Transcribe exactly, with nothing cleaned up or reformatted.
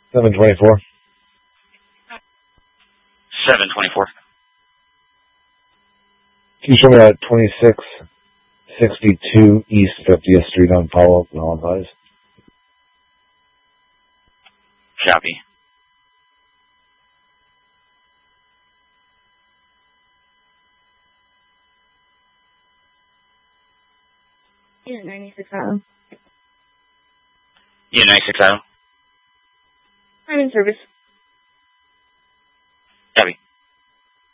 seven twenty-four. seven twenty-four. Can you show me that twenty-six sixty-two East fiftieth Street on follow-up and all advise? Copy. Unit ninety-six Island. Unit ninety-six Island. I'm in service. Copy.